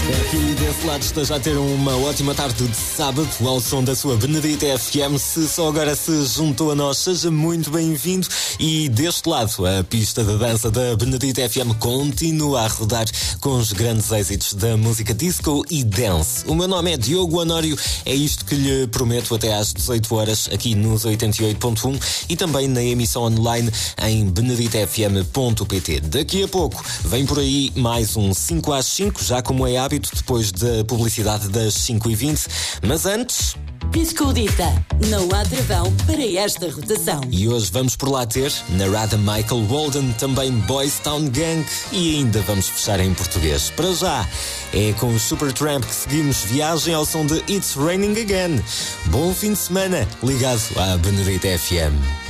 Aqui desse lado esteja a ter uma ótima tarde de sábado ao som da sua Benedita FM. Se só agora se juntou a nós, seja muito bem-vindo. E deste lado, a pista de dança da Benedita FM continua a rodar com os grandes êxitos da música disco e dance. O meu nome é Diogo Honório, é isto que lhe prometo até às 18 horas aqui nos 88.1 e também na emissão online em beneditafm.pt. Daqui a pouco vem por aí mais um 5 às 5, já como é hábito, depois da publicidade das 5h20. Mas antes... Piscodita, não há travão para esta rotação. E hoje vamos por lá ter Narada Michael Walden, também Boys Town Gang e ainda vamos fechar em português. Para já, é com o Supertramp que seguimos viagem ao som de It's Raining Again. Bom fim de semana, ligado à Benedita FM.